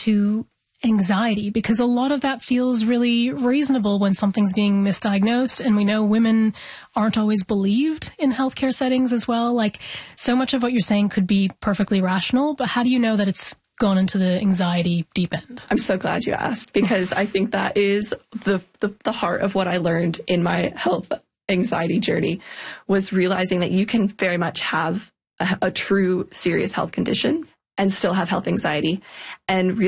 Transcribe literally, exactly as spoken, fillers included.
to anxiety? Because a lot of that feels really reasonable when something's being misdiagnosed. And we know women aren't always believed in healthcare settings as well. Like, so much of what you're saying could be perfectly rational, but how do you know that it's gone into the anxiety deep end? I'm so glad you asked, because I think that is the, the, the heart of what I learned in my health anxiety journey, was realizing that you can very much have a, a true serious health condition and still have health anxiety. And